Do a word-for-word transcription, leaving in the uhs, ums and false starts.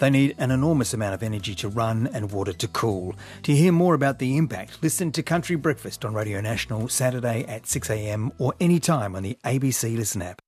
They need an enormous amount of energy to run and water to cool. To hear more about the impact, listen to Country Breakfast on Radio National Saturday at six a m or anytime on the A B C Listen app.